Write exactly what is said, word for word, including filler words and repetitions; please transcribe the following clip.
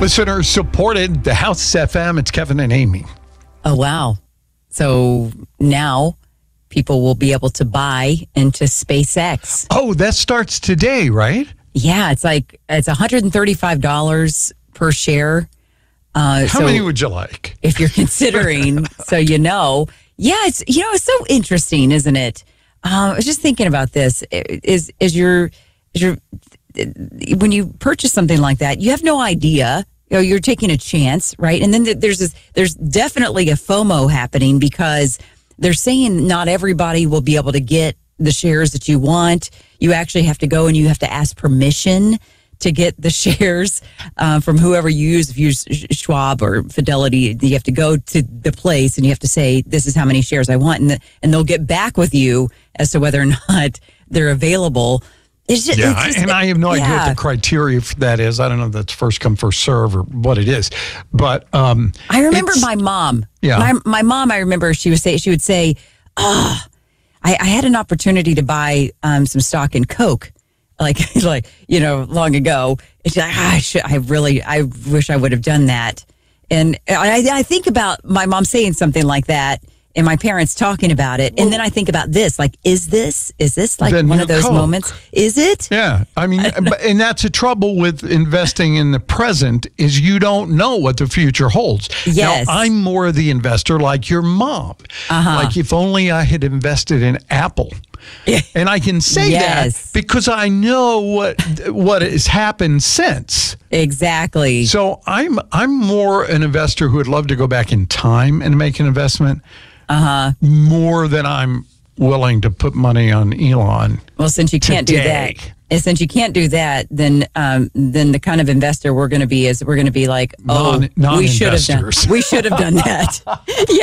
Listeners supported the House F M. It's Kevin and Amy. Oh, wow. So now people will be able to buy into SpaceX. Oh, that starts today, right? Yeah, it's like it's one hundred thirty-five dollars per share. Uh, How so many would you like? if you're considering, so you know. Yeah, it's you know, it's so interesting, isn't it? Uh, I was just thinking about this. Is is your is your when you purchase something like that, you have no idea. You know, you're taking a chance, right? And then there's this, there's definitely a FOMO happening because they're saying not everybody will be able to get the shares that you want. You actually have to go and you have to ask permission to get the shares uh, from whoever you use. If you use Schwab or Fidelity, you have to go to the place and you have to say, this is how many shares I want. And, the, and they'll get back with you as to whether or not they're available. It's just, yeah, it's just, and I have no yeah. idea what the criteria for that is. I don't know if that's first come, first serve or what it is. But um, I remember my mom. Yeah. My, my mom, I remember she would say, she would say, ah, oh, I, I had an opportunity to buy um, some stock in Coke. Like, like you know, long ago. It's like, ah, I, should, I really, I wish I would have done that. And I, I think about my mom saying something like that and my parents talking about it. And then I think about this, like, is this, is this like one of those Coke. moments? Is it? Yeah. I mean, and that's the trouble with investing in the present is you don't know what the future holds. Yes. Now, I'm more the investor like your mom. Uh-huh. Like if only I had invested in Apple. And I can say yes. that because I know what what has happened since. Exactly. So I'm I'm more an investor who would love to go back in time and make an investment. Uh-huh. More than I'm willing to put money on Elon. Well, since you can't today. do that, and since you can't do that, then um, then the kind of investor we're going to be is we're going to be like, oh, Non- we should have done, non-investors. we should have done that. Yeah.